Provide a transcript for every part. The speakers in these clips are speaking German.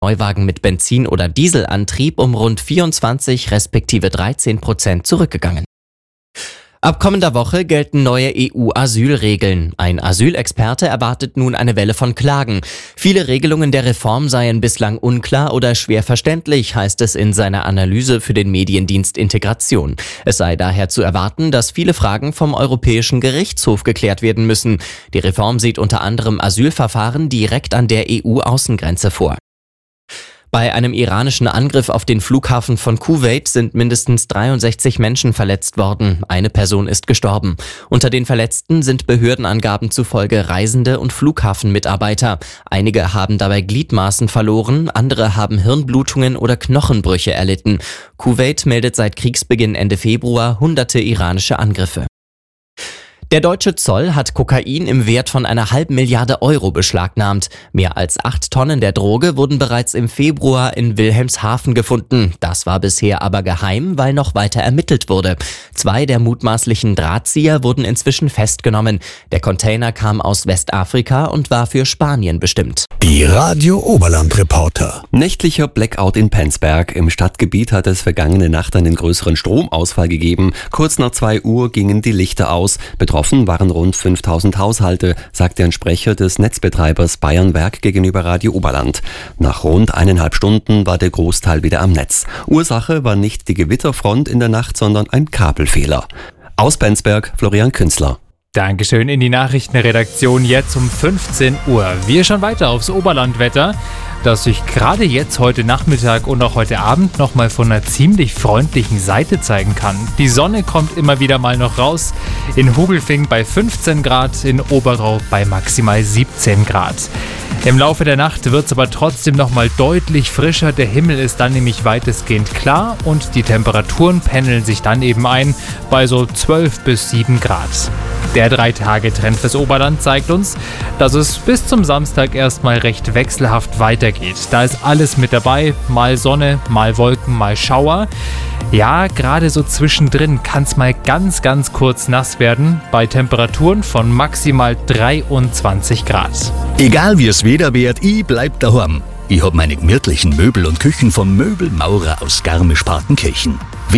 Neuwagen mit Benzin- oder Dieselantrieb um rund 24 respektive 13% zurückgegangen. Ab kommender Woche gelten neue EU-Asylregeln. Ein Asylexperte erwartet nun eine Welle von Klagen. Viele Regelungen der Reform seien bislang unklar oder schwer verständlich, heißt es in seiner Analyse für den Mediendienst Integration. Es sei daher zu erwarten, dass viele Fragen vom Europäischen Gerichtshof geklärt werden müssen. Die Reform sieht unter anderem Asylverfahren direkt an der EU-Außengrenze vor. Bei einem iranischen Angriff auf den Flughafen von Kuwait sind mindestens 63 Menschen verletzt worden. Eine Person ist gestorben. Unter den Verletzten sind Behördenangaben zufolge Reisende und Flughafenmitarbeiter. Einige haben dabei Gliedmaßen verloren, andere haben Hirnblutungen oder Knochenbrüche erlitten. Kuwait meldet seit Kriegsbeginn Ende Februar hunderte iranische Angriffe. Der deutsche Zoll hat Kokain im Wert von 1,5 Milliarde Euro beschlagnahmt. Mehr als 8 Tonnen der Droge wurden bereits im Februar in Wilhelmshaven gefunden. Das war bisher aber geheim, weil noch weiter ermittelt wurde. 2 der mutmaßlichen Drahtzieher wurden inzwischen festgenommen. Der Container kam aus Westafrika und war für Spanien bestimmt. Die Radio Oberland Reporter. Nächtlicher Blackout in Penzberg. Im Stadtgebiet hat es vergangene Nacht einen größeren Stromausfall gegeben. Kurz nach 2 Uhr gingen die Lichter aus. Betroffen waren rund 5000 Haushalte, sagte ein Sprecher des Netzbetreibers Bayernwerk gegenüber Radio Oberland. Nach rund 1,5 Stunden war der Großteil wieder am Netz. Ursache war nicht die Gewitterfront in der Nacht, sondern ein Kabelfehler. Aus Penzberg, Florian Künzler. Dankeschön in die Nachrichtenredaktion jetzt um 15 Uhr. Wir schauen weiter aufs Oberlandwetter, das sich gerade jetzt heute Nachmittag und auch heute Abend nochmal von einer ziemlich freundlichen Seite zeigen kann. Die Sonne kommt immer wieder mal noch raus. In Hugelfing bei 15 Grad, in Oberau bei maximal 17 Grad. Im Laufe der Nacht wird es aber trotzdem nochmal deutlich frischer. Der Himmel ist dann nämlich weitestgehend klar und die Temperaturen pendeln sich dann eben ein bei so 12 bis 7 Grad. Der 3-Tage-Trend fürs Oberland zeigt uns, dass es bis zum Samstag erstmal recht wechselhaft weitergeht. Da ist alles mit dabei, mal Sonne, mal Wolken, mal Schauer. Ja, gerade so zwischendrin kann es mal ganz, ganz kurz nass werden, bei Temperaturen von maximal 23 Grad. Egal wie es Wetter wird, ich bleib daheim. Ich hab meine gemütlichen Möbel und Küchen vom Möbelmaurer aus Garmisch-Partenkirchen.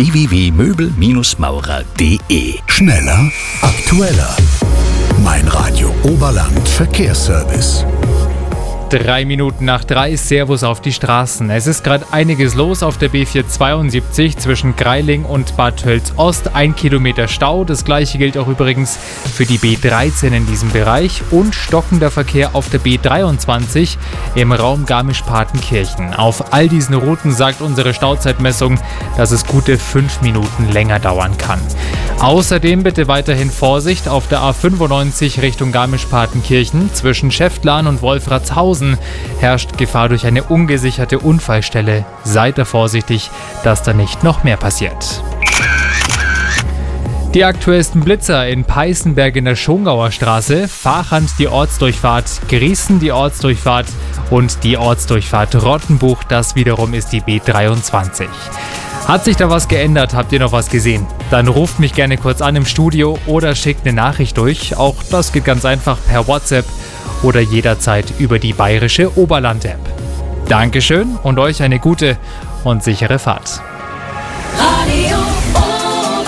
www.möbelmaurer.de. Schneller, aktueller. Mein Radio Oberland Verkehrsservice. 3 Minuten nach 3, Servus auf die Straßen. Es ist gerade einiges los auf der B472 zwischen Greiling und Bad Tölz-Ost. 1 Kilometer Stau. Das gleiche gilt auch übrigens für die B13 in diesem Bereich. Und stockender Verkehr auf der B23 im Raum Garmisch-Partenkirchen. Auf all diesen Routen sagt unsere Stauzeitmessung, dass es gute 5 Minuten länger dauern kann. Außerdem bitte weiterhin Vorsicht auf der A95 Richtung Garmisch-Partenkirchen. Zwischen Schäftlarn und Wolfratshausen herrscht Gefahr durch eine ungesicherte Unfallstelle. Seid da vorsichtig, dass da nicht noch mehr passiert. Die aktuellsten Blitzer in Peißenberg in der Schongauer Straße, Fahrhand die Ortsdurchfahrt, Grießen die Ortsdurchfahrt und die Ortsdurchfahrt Rottenbuch, das wiederum ist die B23. Hat sich da was geändert? Habt ihr noch was gesehen? Dann ruft mich gerne kurz an im Studio oder schickt eine Nachricht durch. Auch das geht ganz einfach per WhatsApp oder jederzeit über die bayerische Oberland-App. Dankeschön und euch eine gute und sichere Fahrt. Radio Oberland.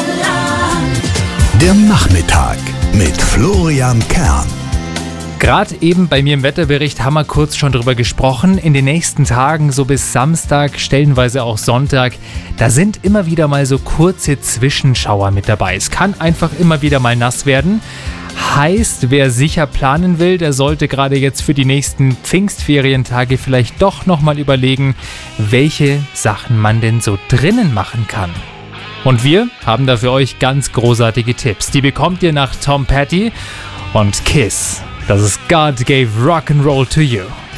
Der Nachmittag mit Florian Kern. Gerade eben bei mir im Wetterbericht haben wir kurz schon drüber gesprochen. In den nächsten Tagen, so bis Samstag, stellenweise auch Sonntag, da sind immer wieder mal so kurze Zwischenschauer mit dabei. Es kann einfach immer wieder mal nass werden. Heißt, wer sicher planen will, der sollte gerade jetzt für die nächsten Pfingstferientage vielleicht doch nochmal überlegen, welche Sachen man denn so drinnen machen kann. Und wir haben da für euch ganz großartige Tipps. Die bekommt ihr nach Tom Petty und Kiss. Das ist God Gave Rock'n'Roll to You.